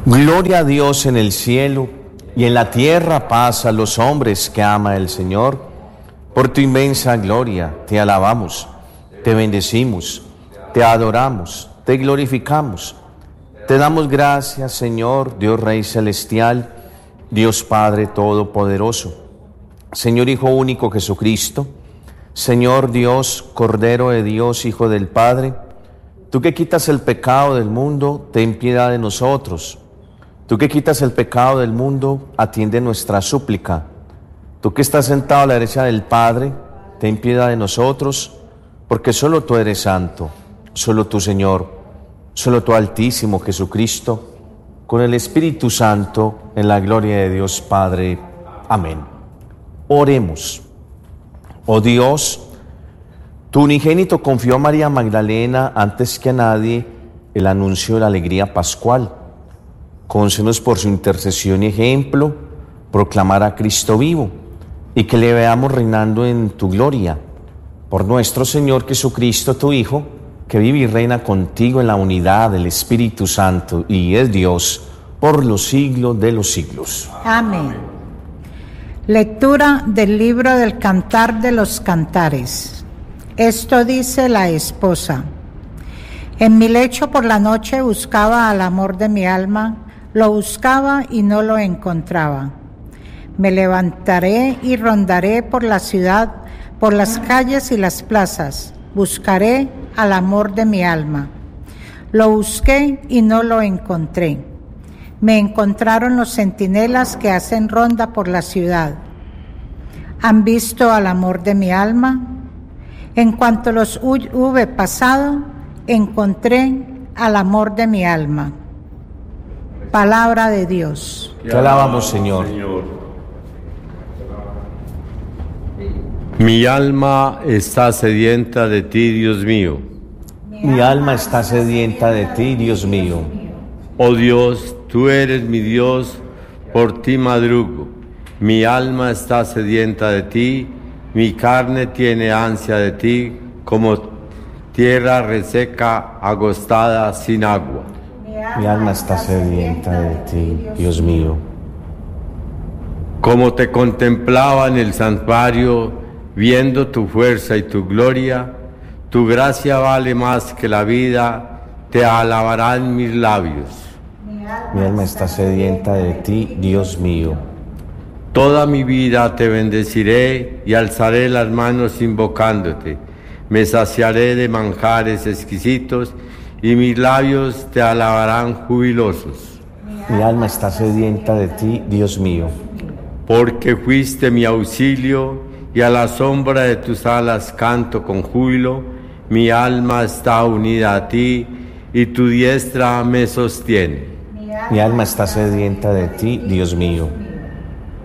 Gloria a Dios en el cielo y en la tierra paz a los hombres que ama el Señor. Por tu inmensa gloria te alabamos, te bendecimos, te adoramos, te glorificamos. Te damos gracias, Señor, Dios Rey Celestial, Dios Padre Todopoderoso, Señor Hijo único Jesucristo, Señor Dios, Cordero de Dios, Hijo del Padre. Tú que quitas el pecado del mundo, ten piedad de nosotros. Tú que quitas el pecado del mundo, atiende nuestra súplica. Tú que estás sentado a la derecha del Padre, ten piedad de nosotros, porque solo tú eres santo, solo tú, Señor, solo tú, Altísimo Jesucristo, con el Espíritu Santo, en la gloria de Dios Padre. Amén. Oremos. Oh Dios, tu unigénito confió a María Magdalena antes que a nadie el anuncio de la alegría pascual. Concédenos por su intercesión y ejemplo proclamar a Cristo vivo y que le veamos reinando en tu gloria. Por nuestro Señor Jesucristo, tu Hijo, que vive y reina contigo en la unidad del Espíritu Santo y es Dios por los siglos de los siglos. Amén. Lectura del libro del Cantar de los Cantares. Esto dice la esposa: en mi lecho por la noche buscaba al amor de mi alma, lo buscaba y no lo encontraba. Me levantaré y rondaré por la ciudad, por las calles y las plazas. Buscaré al amor de mi alma. Lo busqué y no lo encontré. Me encontraron los centinelas que hacen ronda por la ciudad. ¿Han visto al amor de mi alma? En cuanto los hube pasado, encontré al amor de mi alma. Palabra de Dios. Te alabamos, Señor. Mi alma está sedienta de ti, Dios mío. Mi alma está sedienta de ti, Dios mío. Oh Dios, tú eres mi Dios, por ti madrugo. Mi alma está sedienta de ti, mi carne tiene ansia de ti, como tierra reseca, agostada, sin agua. Mi alma está sedienta de ti, Dios mío. Como te contemplaba en el santuario, viendo tu fuerza y tu gloria, tu gracia vale más que la vida, te alabarán mis labios. Mi alma está sedienta de ti, Dios mío. Toda mi vida te bendeciré y alzaré las manos invocándote. Me saciaré de manjares exquisitos y mis labios te alabarán jubilosos. Mi alma está sedienta de ti, Dios mío. Porque fuiste mi auxilio y a la sombra de tus alas canto con júbilo. Mi alma está unida a ti y tu diestra me sostiene. Mi alma está sedienta de ti, Dios mío.